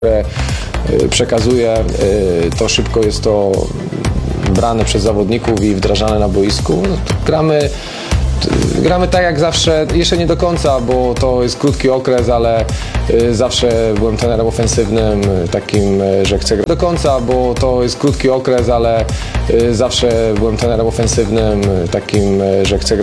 które przekazuje, to szybko jest to brane przez zawodników i wdrażane na boisku. Gramy tak jak zawsze, jeszcze nie do końca, bo to jest krótki okres, ale zawsze byłem trenerem ofensywnym, takim, że chcę grać do końca, bo to jest krótki okres, ale zawsze byłem trenerem ofensywnym, takim, że chcę grać